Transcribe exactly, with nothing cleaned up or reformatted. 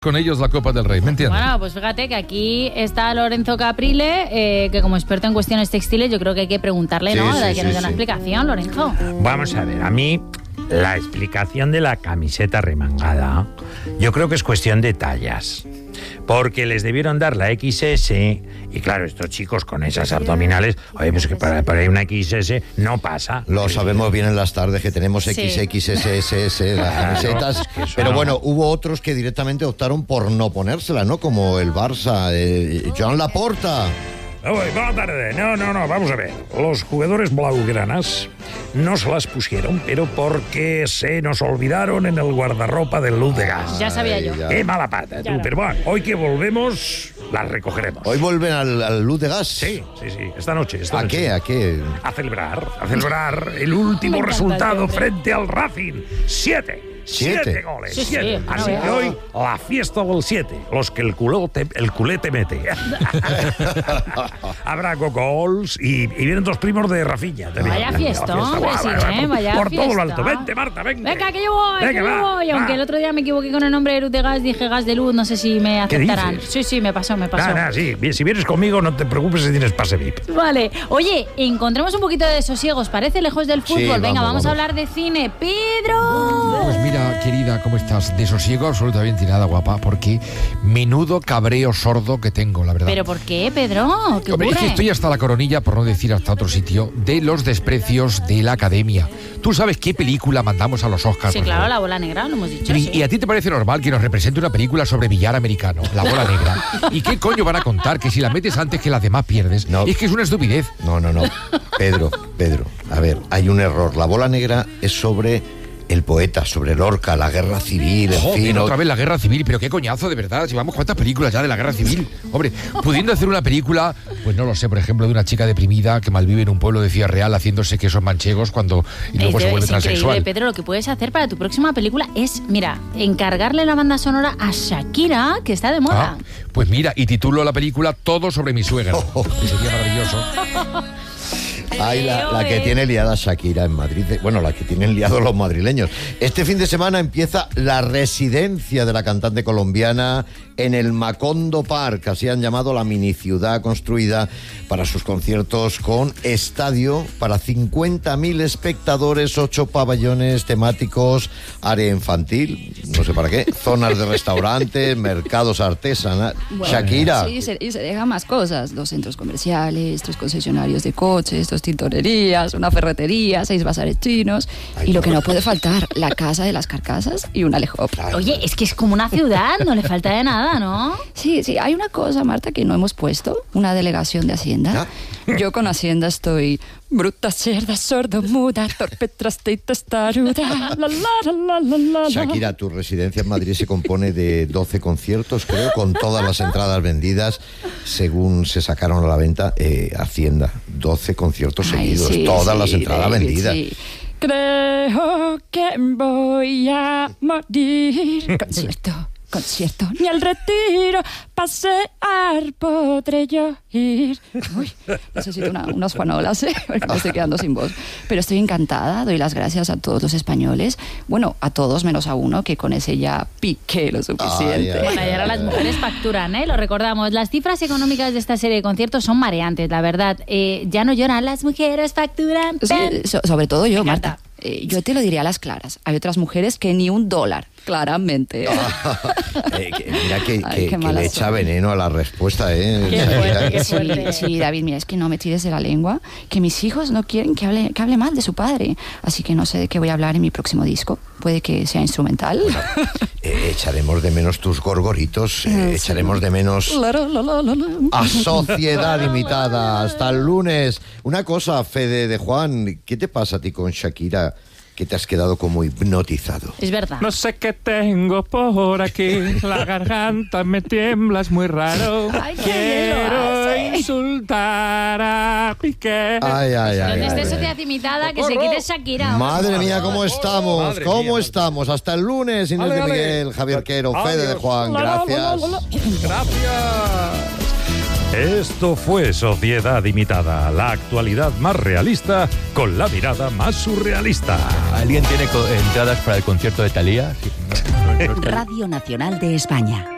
con ellos la Copa del Rey, ¿me entiendes? Bueno, pues fíjate que aquí está Lorenzo Caprile, eh, que como experto en cuestiones textiles, yo creo que hay que preguntarle, ¿no? Sí, sí, que sí, nos dé una sí. explicación, Lorenzo. Vamos a ver, a mí la explicación de la camiseta remangada, yo creo que es cuestión de tallas. Porque les debieron dar la equis ese, y claro, estos chicos con esas abdominales, oye, pues que para, para una equis ese no pasa. Lo sabemos bien en las tardes que tenemos Sí. equis equis ese ese ese, las camisetas, es que eso pero no. bueno, hubo otros que directamente optaron por no ponérsela, ¿no? Como el Barça, eh, Joan Laporta. Oye, buena tarde. No, no, no, vamos a ver. Los jugadores blaugranas no se las pusieron, pero porque se nos olvidaron en el guardarropa del Luz de Gas. Ya sabía yo. Ay, ya. Qué mala pata, tú. Claro. Pero bueno, hoy que volvemos, las recogeremos. Hoy vuelven al, al Luz de Gas. Sí, sí, sí. Esta noche. Esta ¿A noche. qué? ¿A qué? A celebrar, a celebrar el último Me encanta resultado el hombre. frente al Racing. Siete. Siete. Siete goles. Sí, sí, siete. bueno, Así ya. que hoy la fiesta del siete. Los que el culo te, el culé te mete. Habrá gogols y, y vienen dos primos de Rafinha. también. Vaya La fiestón, fiesta, guau, guau, presidente, guau, vaya Por todo lo fiesta. alto. Vente, Marta, vente. Venga, que yo voy, Venga, que yo va, voy. Aunque va. el otro día me equivoqué con el nombre de Luz de Gas, dije gas de luz, no sé si me ¿Qué aceptarán. dices? Sí, sí, me pasó, me pasó. Nada, nada, sí. Bien, si vienes conmigo, no te preocupes si tienes pase V I P. Vale, oye, encontremos un poquito de sosiego, ¿os parece? Lejos del Sí, fútbol. Venga, vamos, vamos, a vamos. hablar de cine. ¡Pedro! Pues mira, querida, ¿cómo estás? De sosiego absolutamente nada, guapa, porque menudo cabreo sordo que tengo, la verdad. ¿Pero por qué, Pedro? ¿Qué Hombre, es ocurre? que estoy hasta la coronilla, por no decir hasta otro sitio, de los desprecios de la Academia. ¿Tú sabes qué película mandamos a los Oscars? Sí, por claro, favor? la bola negra, lo hemos dicho. Y, sí. y a ti te parece normal que nos represente una película sobre billar americano, La Bola Negra? ¿Y qué coño van a contar? Que si la metes antes que las demás pierdes. No. Es que es una estupidez. No, no, no. Pedro, Pedro, a ver, hay un error. La bola negra es sobre el poeta, sobre Lorca, la guerra civil, en Joder, fin. otra vez la guerra civil, pero qué coñazo, de verdad. Llevamos cuántas películas ya de la guerra civil. Hombre, pudiendo hacer una película, pues no lo sé, por ejemplo, de una chica deprimida que malvive en un pueblo de Ciudad Real haciéndose quesos manchegos cuando y luego Es, se de- vuelve es increíble, transexual. Pedro. Lo que puedes hacer para tu próxima película es, mira, encargarle la banda sonora a Shakira, que está de moda. Ah, pues mira, y titulo la película Todo sobre mi suegra. Que sería maravilloso. Ay, la, la que Eh. tiene liada Shakira en Madrid. Bueno, la que tienen liados los madrileños. Este fin de semana empieza la residencia de la cantante colombiana en el Macondo Park, así han llamado la mini ciudad construida para sus conciertos con estadio para cincuenta mil espectadores, ocho pabellones temáticos, área infantil, no sé para qué, zonas de restaurantes, mercados artesanales. Shakira. Sí, se, y se deja más cosas, dos centros comerciales, tres concesionarios de coches, dos tintorerías, una ferretería, seis bazares chinos y lo que no puede faltar, la casa de las carcasas y un alejop. Oye, es que es como una ciudad, no le falta de nada, ¿no? Sí, sí, hay una cosa, Marta, que no hemos puesto, una delegación de Hacienda. Yo con Hacienda estoy bruta, cerda, sordo, muda, torpe, traste y testaruda. La, la, la, la, la, la. Shakira, tu residencia en Madrid se compone de doce conciertos, creo, con todas las entradas vendidas, según se sacaron a la venta, eh, Hacienda. doce conciertos Ay, seguidos, sí, todas sí, las entradas David, vendidas. sí. Creo que voy a morir. Concierto, concierto, ni al retiro, pasear podré yo ir. Uy, necesito una- unas juanolas, ¿eh? Porque me estoy quedando sin voz. Pero estoy encantada, doy las gracias a todos los españoles. Bueno, a todos menos a uno, que con ese ya piqué lo suficiente. Ay, ay, Bueno, y ahora las mujeres facturan, ¿eh? Lo recordamos. Las cifras económicas de esta serie de conciertos son mareantes, la verdad. Eh, ya no lloran, las mujeres facturan. Sí, pen. so- sobre todo yo, Me encanta. Marta. Eh, yo te lo diría a las claras. Hay otras mujeres que ni un dólar, claramente. Eh, que- mira que, Ay, que- qué que malas le echa son. veneno a la respuesta, ¿eh? Qué Shakira. fuerte, qué Sí, fuerte. sí, David, mira, es que no me tires de la lengua, que mis hijos no quieren que hable, que hable mal de su padre, así que no sé de qué voy a hablar en mi próximo disco. Puede que sea instrumental. Eh, echaremos de menos tus gorgoritos, eh, echaremos de menos La, la, la, la, la. a Sociedad Limitada. Hasta el lunes. Una cosa, Fede de Juan, ¿qué te pasa a ti con Shakira? Que te has quedado como hipnotizado. Es verdad. No sé qué tengo por aquí, la garganta me tiembla, es muy raro. Ay, qué bien lo Quiero hace. insultar a Piqué. Ay, ay, ay. Donde ay, esté ay. Sociedad Limitada, que se quite Shakira. Madre mía, ¿cómo estamos? Madre ¿Cómo mía, madre. estamos? Hasta el lunes, Inés Ale, de ale. Miguel, Javier Quero, Fede de Adiós. Juan, La, la, la, la, gracias. la, la. Gracias. Esto fue Sociedad Imitada, la actualidad más realista con la mirada más surrealista. ¿Alguien tiene co- entradas para el concierto de Thalía? Sí. Radio Nacional de España.